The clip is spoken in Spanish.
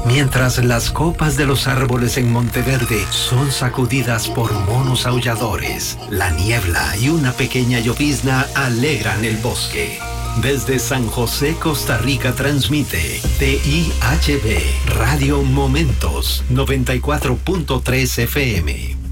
Mientras las copas de los árboles en Monteverde son sacudidas por monos aulladores, la niebla y una pequeña llovizna alegran el bosque. Desde San José, Costa Rica, transmite TIHB Radio Momentos 94.3 FM.